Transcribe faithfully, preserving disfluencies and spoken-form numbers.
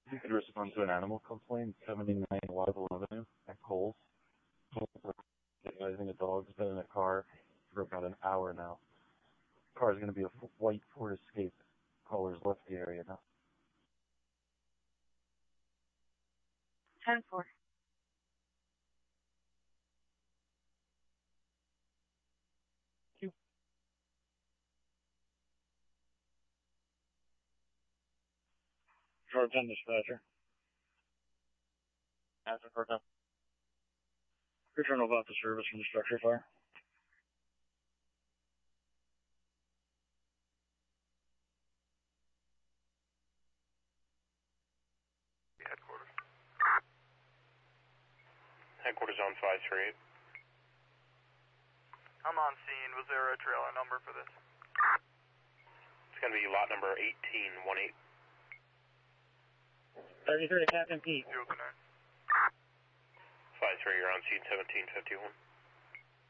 You could respond to an animal complaint, seventy-nine Waterville Avenue at Coles. Advising a dog's been in a car for about an hour now. The car is going to be a white Ford Escape. Caller's left the area now. ten four. Thank you. George ten dispatcher. Answer for them. Return about the service from the structure fire. Headquarters. Headquarters on five three eight. I'm on scene. Was there a trailer number for this? It's going to be lot number eighteen one eight. thirty-three to Captain Pete. Zero nine. five three, you're on scene seventeen fifty-one.